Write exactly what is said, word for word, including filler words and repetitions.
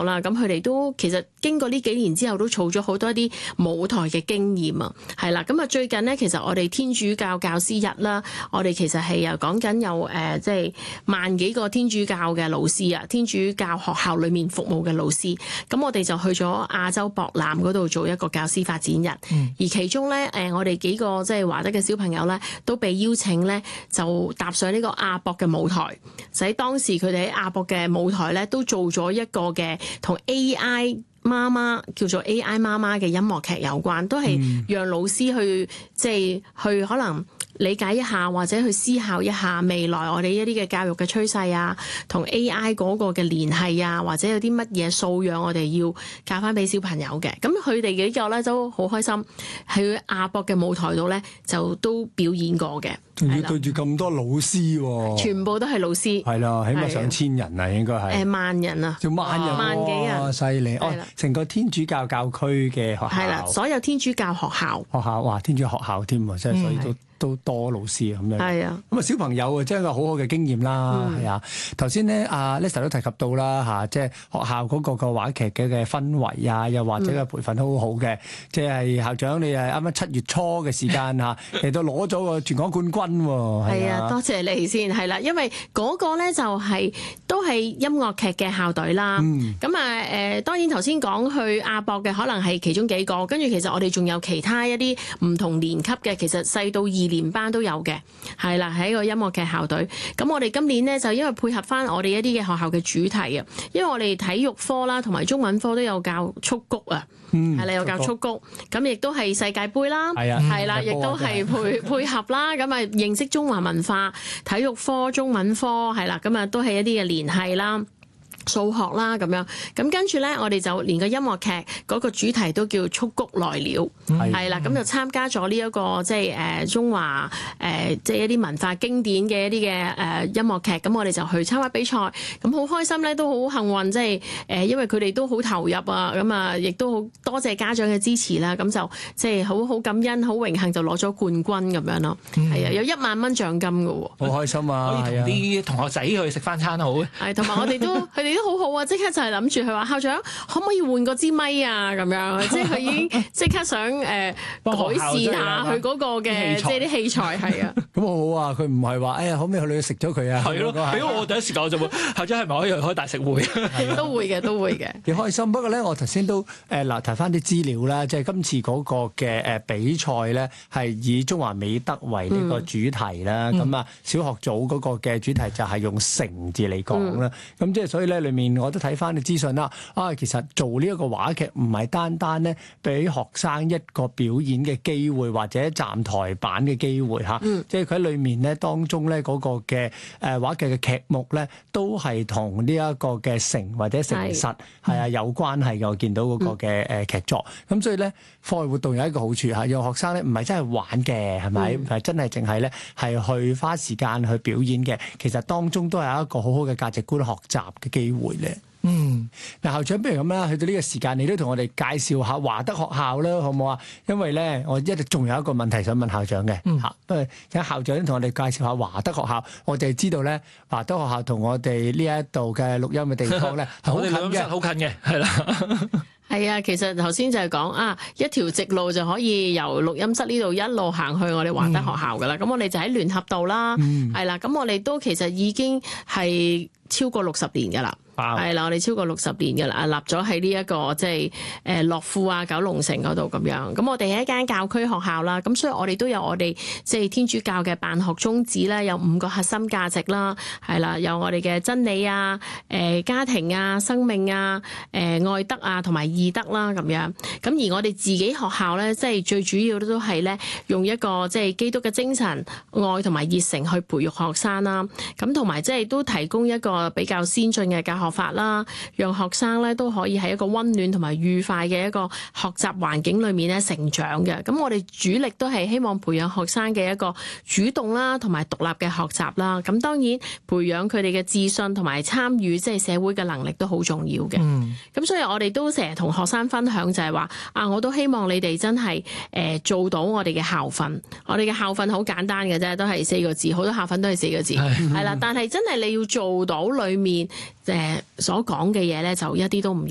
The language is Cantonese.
友啦，咁佢哋都其實經過呢幾年之後都儲咗好多一啲舞台嘅經驗啊，係啦，咁啊最近呢，其實我哋天主教教師日啦，我哋其實係又講緊有誒即係萬幾個天主教嘅老師啊，天主教學校裏面服務嘅老師，咁我哋就去咗亞洲博覽嗰度做一個教師發展日，嗯、而其中咧誒我哋幾個即係華德嘅小朋友咧都被邀請咧就踏上呢個亞博嘅舞台，就喺當時佢哋喺亞博嘅舞台咧都做咗一個嘅同 A I 媽媽叫做 A I 媽媽嘅音樂劇有關，都係讓老師去即係、就是、去可能理解一下或者去思考一下未來我哋一啲嘅教育嘅趨勢啊，同 A I 嗰個嘅聯繫啊，或者有啲乜嘢素養我哋要教翻俾小朋友嘅。咁佢哋幾個咧都好開心，喺亞博嘅舞台度咧就都表演過嘅。 仲要對住咁多老師喎， 全部都係老師。 係啦，起碼上千人啊，應該係。 誒萬人啊， 仲萬人， 萬幾人， 犀利哦！成個天主教教區嘅學校， 係啦，所有天主教學校， 學校哇，天主學校添啊，即係所以都。都多老師咁樣， 係啊， 咁啊小朋友啊，真係一個好好嘅經驗啦，係、嗯、啊。頭先咧，阿 Lester 都提及到啦，嚇，即係學校嗰個個話劇嘅嘅氛圍啊，又或者嘅培訓都好好嘅。即係校長，你係啱啱七月初嘅時間嚇嚟到攞咗個全港冠軍喎。 係啊，多謝你先，係啦，因為嗰個咧就係、是、都係音樂劇嘅校隊啦。咁啊誒，當然頭先講去亞博嘅可能係其中幾個，跟住其實我哋仲有其他一啲唔同年級嘅，其實細到二年班都有嘅，係啦，係一個音樂劇校隊。咁我哋今年呢，就因為配合翻我哋一啲嘅學校嘅主題啊，因為我哋體育科啦同埋中文科都有教蹴鞠啊，係啦、嗯，有教蹴鞠，咁亦都係世界盃啦，係啦，亦都係配配合啦，咁啊認識中華文化，體育科、中文科係啦，咁啊都係一啲嘅聯繫啦。數學啦咁樣，咁跟住咧，我哋就連個音樂劇嗰個主題都叫蹴鞠來了，係啦、嗯，咁就參加咗呢一個即係誒中華誒即係一啲文化經典嘅一啲嘅誒音樂劇，咁我哋就去參加比賽，咁好開心咧，都好幸運，即係誒因為佢哋都好投入啊，咁啊亦都好多謝家長嘅支持啦，咁就即係好好感恩、好榮幸就攞咗冠軍咁樣咯，係啊、嗯，有一萬蚊獎金㗎喎， 好開心啊！ 可以同啲同學仔去食翻餐好， 係同埋我哋都佢哋。都好好啊！即刻就係諗住佢話校長可唔可以換個支咪啊？咁樣即係佢已經即刻想誒、呃、改善下佢嗰個嘅即係啲器材係啊。 咁好好啊！佢唔係話哎呀可唔可以去你食咗佢啊？係咯， 俾我第一時間我就會校長係咪可以開大食會？ 都會嘅，都會嘅。幾開心。不過咧，我頭先都誒嗱提翻啲資料啦，即係今次嗰個嘅誒比賽咧係以中華美德為呢個主題啦。咁啊、嗯，小學組嗰個嘅主題就係用成字嚟講啦。咁即係所以咧。裏面我都睇翻啲資訊啦，啊，其實做呢一個話劇唔係單單咧俾學生一個表演嘅機會或者站台版嘅機會嚇，嗯、即係佢喺裏面咧當中咧嗰個嘅誒話劇嘅劇目咧都係同呢一個嘅誠或者誠實係啊有關係嘅，我見到嗰個嘅誒劇作，咁、嗯、所以咧課外活動有一個好處嚇，讓學生咧唔係真係玩嘅係咪？唔係、嗯、真係淨係咧係去花時間去表演嘅，其實當中都係一個好好嘅價值觀學習嘅機會。會咧，嗯，嗱，校長，不如咁啦，去到呢個時間，你都同我哋介紹下華德學校啦，好唔好啊？因為咧，我一直仲有一個問題想問校長嘅，嗯，吓，不如請校長同我哋介紹下華德學校。我哋知道咧，華德學校同我哋呢一度嘅錄音嘅地方咧，好近嘅， 好近嘅，係啦。 係啊，其實頭先就係講啊，一條直路就可以由錄音室呢度一路行去我哋華德學校噶啦。咁、嗯、我哋就喺聯合道啦，係啦、嗯。咁我哋都其實已經係超過六十年噶啦。係啦，我哋超過六十年嘅啦，立咗喺呢一個即係誒樂富啊、九龍城嗰度咁樣。咁我哋係一間教區學校啦，咁所以我哋都有我哋即係天主教嘅辦學宗旨啦，有五個核心價值啦，係啦，有我哋嘅真理啊、誒家庭啊、生命啊、誒愛德啊同埋義德啦咁樣。咁而我哋自己學校咧，即係最主要都係咧用一個即係基督嘅精神、愛同埋熱誠去培育學生啦。咁同埋即係都提供一個比較先進嘅教學法啦，讓學生咧都可以喺一個溫暖同埋愉快嘅一個學習環境裏面咧成長嘅。咁我哋主力都係希望培養學生嘅一個主動啦，同埋獨立嘅學習啦。咁當然培養佢哋嘅自信同埋參與即係社會嘅能力都好重要嘅。咁、嗯、所以我哋都成日同學生分享就係話啊，我都希望你哋真係誒、呃、做到我哋嘅校訓。我哋嘅校訓好簡單嘅啫，都係四個字，好多校訓都係四個字，係啦。但係真係你要做到裏面誒。呃所講嘅嘢咧就一啲都唔容